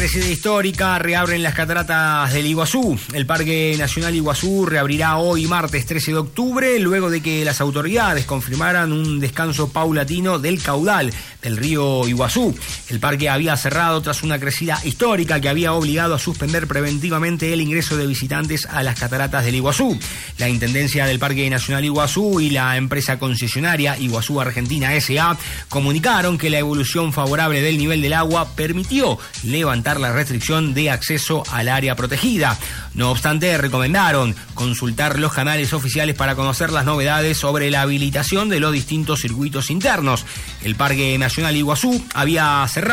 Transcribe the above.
crecida histórica, reabren las cataratas del Iguazú. El Parque Nacional Iguazú reabrirá hoy, martes 13 de octubre, luego de que las autoridades confirmaran un descanso paulatino del caudal del río Iguazú. El parque había cerrado tras una crecida histórica que había obligado a suspender preventivamente el ingreso de visitantes a las cataratas del Iguazú. La Intendencia del Parque Nacional Iguazú y la empresa concesionaria Iguazú Argentina S.A. comunicaron que la evolución favorable del nivel del agua permitió levantar la restricción de acceso al área protegida. No obstante, recomendaron consultar los canales oficiales para conocer las novedades sobre la habilitación de los distintos circuitos internos. El Parque Nacional Iguazú había cerrado